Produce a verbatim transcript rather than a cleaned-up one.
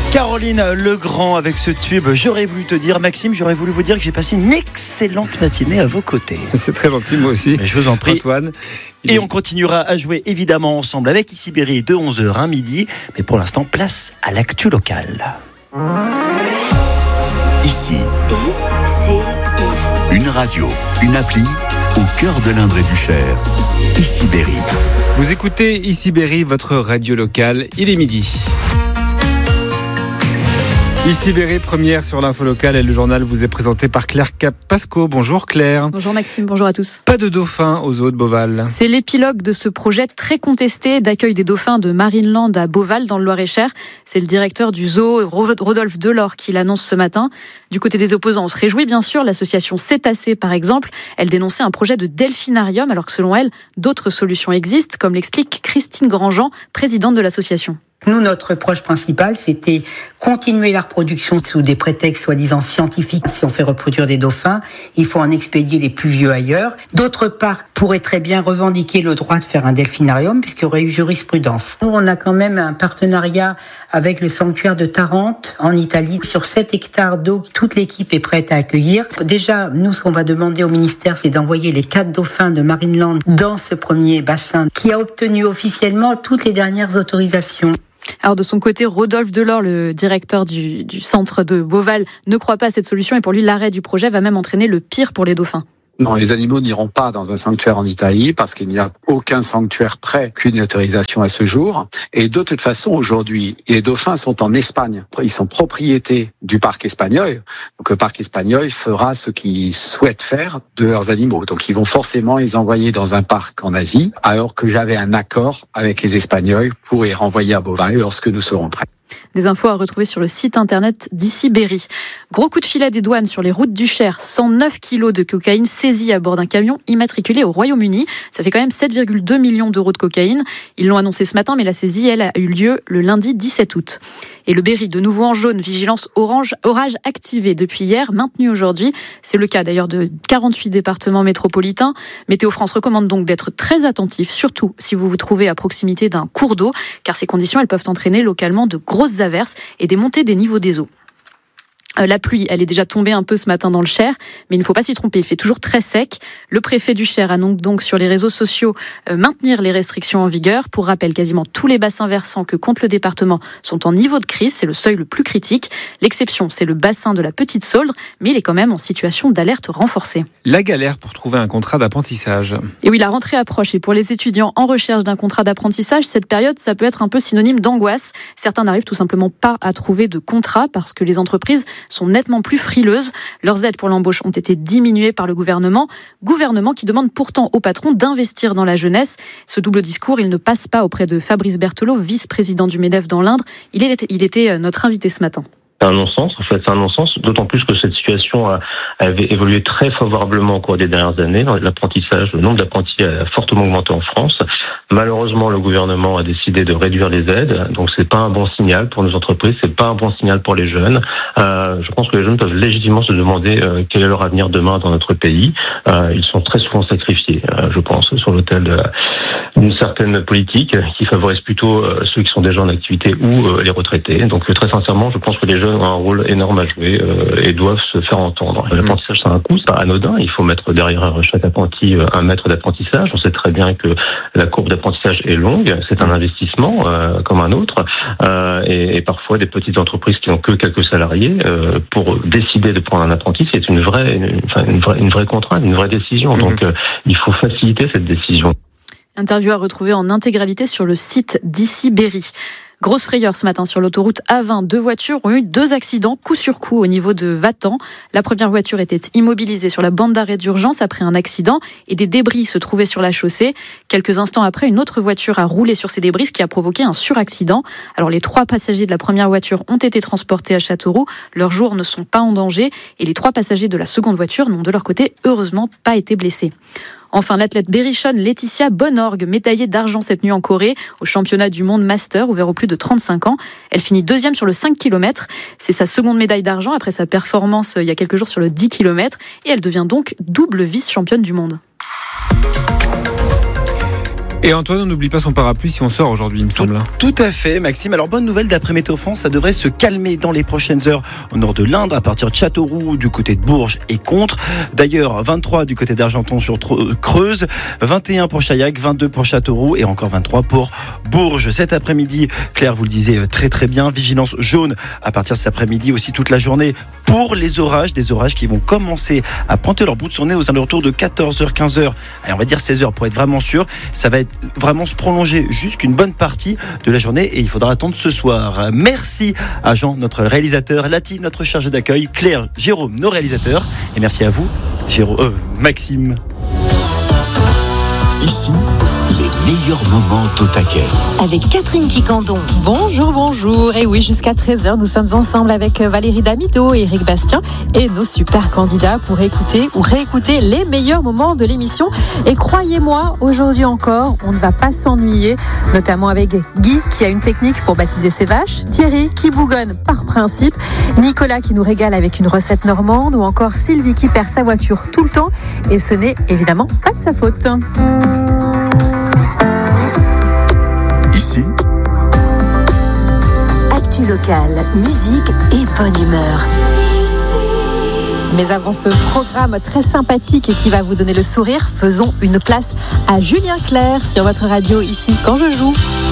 Caroline Legrand avec ce tube. J'aurais voulu te dire, Maxime, j'aurais voulu vous dire que j'ai passé une excellente matinée à vos côtés. C'est très gentil, moi aussi. Mais je vous en prie. Antoine. Et est... on continuera à jouer évidemment ensemble avec Ici Berry de onze heures à midi. Mais pour l'instant, place à l'actu locale. Ici, I C I. Une radio, une appli au cœur de l'Indre et du Cher. Ici Berry. Vous écoutez Ici Berry, votre radio locale. Il est midi. Ici Berry, première sur l'info locale, et le journal vous est présenté par Claire Pasco. Bonjour Claire. Bonjour Maxime, bonjour à tous. Pas de dauphins aux eaux de Beauval. C'est l'épilogue de ce projet très contesté d'accueil des dauphins de Marineland à Beauval dans le Loir-et-Cher. C'est le directeur du zoo, Rodolphe Delors, qui l'annonce ce matin. Du côté des opposants, on se réjouit bien sûr. L'association Cétacés, par exemple, elle dénonçait un projet de delphinarium, alors que selon elle, d'autres solutions existent, comme l'explique Christine Grandjean, présidente de l'association. Nous, notre approche principale, c'était continuer la reproduction sous des prétextes soi-disant scientifiques. Si on fait reproduire des dauphins, il faut en expédier les plus vieux ailleurs. D'autre part, pourrait très bien revendiquer le droit de faire un delphinarium, puisqu'il y aurait eu jurisprudence. Nous, on a quand même un partenariat avec le sanctuaire de Tarente, en Italie. Sur sept hectares d'eau, toute l'équipe est prête à accueillir. Déjà, nous, ce qu'on va demander au ministère, c'est d'envoyer les quatre dauphins de Marineland dans ce premier bassin, qui a obtenu officiellement toutes les dernières autorisations. Alors de son côté, Rodolphe Delors, le directeur du, du centre de Beauval, ne croit pas à cette solution et pour lui, l'arrêt du projet va même entraîner le pire pour les dauphins. Non, les animaux n'iront pas dans un sanctuaire en Italie parce qu'il n'y a aucun sanctuaire prêt qu'une autorisation à ce jour. Et de toute façon, aujourd'hui, les dauphins sont en Espagne. Ils sont propriétés du parc espagnol. Donc le parc espagnol fera ce qu'il souhaite faire de leurs animaux. Donc ils vont forcément les envoyer dans un parc en Asie, alors que j'avais un accord avec les Espagnols pour les renvoyer à Beauval lorsque nous serons prêts. Des infos à retrouver sur le site internet d'Ici Berry. Gros coup de filet des douanes sur les routes du Cher. cent neuf kilos de cocaïne saisis à bord d'un camion immatriculé au Royaume-Uni. Ça fait quand même sept virgule deux millions d'euros de cocaïne. Ils l'ont annoncé ce matin, mais la saisie, elle, a eu lieu le lundi dix-sept août. Et le Berry, de nouveau en jaune, vigilance orange, orage activée depuis hier, maintenue aujourd'hui. C'est le cas d'ailleurs de quarante-huit départements métropolitains. Météo France recommande donc d'être très attentif, surtout si vous vous trouvez à proximité d'un cours d'eau, car ces conditions, elles peuvent entraîner localement de grosses averses et des montées des niveaux des eaux. La pluie, elle est déjà tombée un peu ce matin dans le Cher, mais il ne faut pas s'y tromper, il fait toujours très sec. Le préfet du Cher annonce donc sur les réseaux sociaux euh, maintenir les restrictions en vigueur. Pour rappel, quasiment tous les bassins versants que compte le département sont en niveau de crise, c'est le seuil le plus critique. L'exception, c'est le bassin de la Petite Sauldre, mais il est quand même en situation d'alerte renforcée. La galère pour trouver un contrat d'apprentissage. Et oui, la rentrée approche, et pour les étudiants en recherche d'un contrat d'apprentissage, cette période, ça peut être un peu synonyme d'angoisse. Certains n'arrivent tout simplement pas à trouver de contrat parce que les entreprises sont nettement plus frileuses. Leurs aides pour l'embauche ont été diminuées par le gouvernement. Gouvernement qui demande pourtant aux patrons d'investir dans la jeunesse. Ce double discours, il ne passe pas auprès de Fabrice Berthelot, vice-président du MEDEF dans l'Indre. Il était, il était notre invité ce matin. C'est un non-sens, en fait, c'est un non-sens, d'autant plus que cette situation a, avait évolué très favorablement au cours des dernières années. L'apprentissage, le nombre d'apprentis a fortement augmenté en France. Malheureusement, le gouvernement a décidé de réduire les aides, donc c'est pas un bon signal pour nos entreprises, c'est pas un bon signal pour les jeunes. Euh, je pense que les jeunes peuvent légitimement se demander euh, quel est leur avenir demain dans notre pays. Euh, ils sont très souvent sacrifiés, euh, je pense, sur l'autel de la, d'une certaine politique qui favorise plutôt euh, ceux qui sont déjà en activité ou euh, les retraités. Donc euh, très sincèrement, je pense que les jeunes ont un rôle énorme à jouer euh, et doivent se faire entendre. L'apprentissage, c'est un coût, c'est pas anodin. Il faut mettre derrière chaque apprenti un maître d'apprentissage. On sait très bien que la courbe d'apprentissage est longue. C'est un investissement euh, comme un autre. Euh, et, et parfois, des petites entreprises qui n'ont que quelques salariés, euh, pour décider de prendre un apprenti, c'est une vraie, une, enfin, une vraie, une vraie contrainte, une vraie décision. Mmh. Donc, euh, il faut faciliter cette décision. Interview à retrouver en intégralité sur le site d'Ici Berry. Grosse frayeur ce matin sur l'autoroute A vingt. Deux voitures ont eu deux accidents coup sur coup au niveau de Vatan. La première voiture était immobilisée sur la bande d'arrêt d'urgence après un accident et des débris se trouvaient sur la chaussée. Quelques instants après, une autre voiture a roulé sur ces débris, ce qui a provoqué un suraccident. Alors les trois passagers de la première voiture ont été transportés à Châteauroux. Leurs jours ne sont pas en danger et les trois passagers de la seconde voiture n'ont de leur côté heureusement pas été blessés. Enfin, l'athlète berrichonne Laetitia Bonorg, médaillée d'argent cette nuit en Corée, au championnat du monde master, ouvert aux plus de trente-cinq ans. Elle finit deuxième sur le cinq kilomètres. C'est sa seconde médaille d'argent après sa performance il y a quelques jours sur le dix kilomètres. Et elle devient donc double vice-championne du monde. Et Antoine, on n'oublie pas son parapluie si on sort aujourd'hui, il me semble. Tout, tout à fait, Maxime. Alors, bonne nouvelle, d'après Météo France, ça devrait se calmer dans les prochaines heures au nord de l'Indre, à partir de Châteauroux, du côté de Bourges et Contres. D'ailleurs, vingt-trois du côté d'Argenton sur Creuse, vingt et un pour Chaillac, vingt-deux pour Châteauroux et encore vingt-trois pour Bourges. Cet après-midi, Claire vous le disait très très bien, vigilance jaune à partir de cet après-midi, aussi toute la journée pour les orages, des orages qui vont commencer à pointer leur bout de son nez aux alentours de quatorze heures, quinze heures. Allez, on va dire seize heures pour être vraiment sûr. Ça va être vraiment se prolonger jusqu'une bonne partie de la journée et il faudra attendre ce soir. Merci à Jean, notre réalisateur, Lati, notre chargé d'accueil, Claire, Jérôme, nos réalisateurs, et merci à vous, Jérôme, euh, Maxime. Ici, les meilleurs moments d'Au Taquet. Avec Catherine Quicandon. Bonjour, bonjour. Et oui, jusqu'à treize heures, nous sommes ensemble avec Valérie Damido et Eric Bastien et nos super candidats pour écouter ou réécouter les meilleurs moments de l'émission. Et croyez-moi, aujourd'hui encore, on ne va pas s'ennuyer, notamment avec Guy qui a une technique pour baptiser ses vaches, Thierry qui bougonne par principe, Nicolas qui nous régale avec une recette normande ou encore Sylvie qui perd sa voiture tout le temps et ce n'est évidemment pas de sa faute. Ici, Actu locale, musique et bonne humeur. Mais avant ce programme très sympathique et qui va vous donner le sourire, faisons une place à Julien Clerc sur votre radio ici quand je joue.